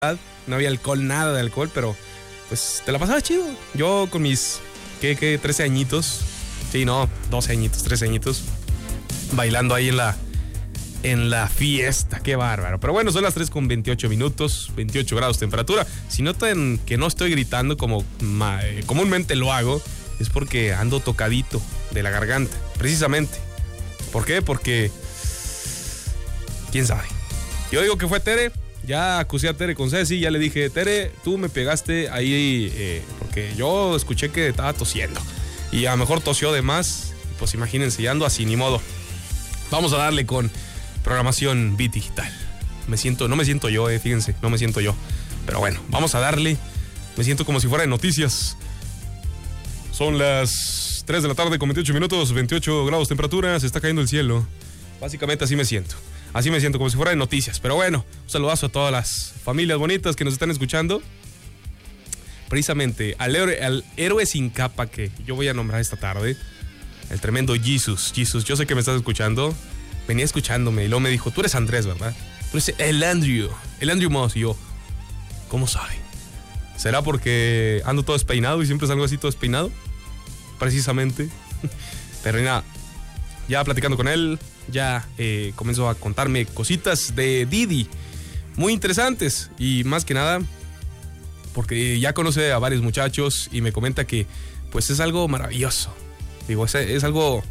no había alcohol, nada de alcohol, pero pues te la pasaba chido. Yo con mis, ¿qué? 13 añitos. Sí, no, 12 añitos, 13 añitos. Bailando ahí en la fiesta, qué bárbaro. Pero bueno, son las 3:28, 28 grados temperatura. Si notan que no estoy gritando como comúnmente lo hago, es porque ando tocadito de la garganta, precisamente. ¿Por qué? Porque, quién sabe. Yo digo que fue Tere. Ya acusé a Tere con Ceci, ya le dije, Tere, tú me pegaste ahí, porque yo escuché que estaba tosiendo. Y a lo mejor tosió de más, pues imagínense, ya ando así, ni modo. Vamos a darle con programación Beat Digital. No me siento yo, fíjense, no me siento yo. Pero bueno, vamos a darle. Me siento como si fuera de noticias. Son las 3 de la tarde con 28 minutos, 28 grados temperatura, se está cayendo el cielo. Básicamente así me siento. Así me siento, como si fuera de noticias. Pero bueno, un saludazo a todas las familias bonitas que nos están escuchando. Precisamente al héroe sin capa que yo voy a nombrar esta tarde. El tremendo Jesus, yo sé que me estás escuchando. Venía escuchándome y luego me dijo, tú eres Andrés, ¿verdad? Tú eres el Andrew Moss. Y yo, ¿cómo sabe? ¿Será porque ando todo despeinado y siempre salgo así todo despeinado? Precisamente. Pero nada, ya platicando con él, ya comenzó a contarme cositas de Didi muy interesantes y más que nada porque ya conoce a varios muchachos y me comenta que pues es algo maravilloso. Digo, es algo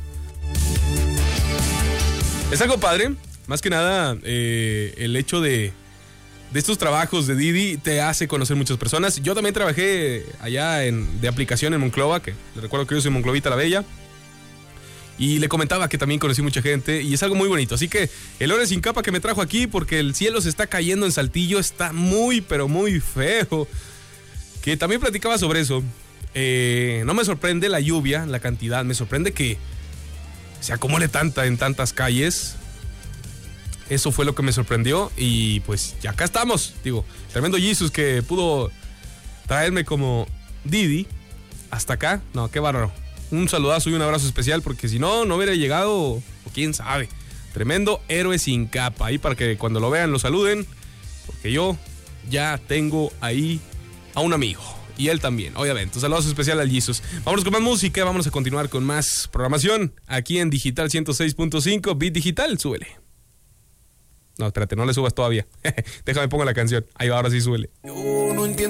padre. Más que nada el hecho de estos trabajos de Didi te hace conocer muchas personas. Yo también trabajé allá de aplicación en Monclova, que le recuerdo que yo soy Monclovita la Bella. Y le comentaba que también conocí mucha gente y es algo muy bonito. Así que el héroe sin capa que me trajo aquí, porque el cielo se está cayendo en Saltillo, está muy, pero muy feo. Que también platicaba sobre eso. No me sorprende la lluvia, la cantidad. Me sorprende que se acumule en tantas calles. Eso fue lo que me sorprendió. Y pues ya acá estamos. Digo, tremendo Jesus que pudo traerme como Didi hasta acá. No, qué bárbaro. Un saludazo y un abrazo especial porque si no hubiera llegado, o quién sabe. Tremendo héroe sin capa. Ahí para que cuando lo vean lo saluden. Porque yo ya tengo ahí a un amigo. Y él también, obviamente. Un saludazo especial al Jesus. Vámonos con más música. Vamos a continuar con más programación. Aquí en Digital 106.5. Beat Digital, súbele. No, espérate, no le subas todavía. Déjame pongo la canción. Ahí va, ahora sí súbele. Yo no entiendo.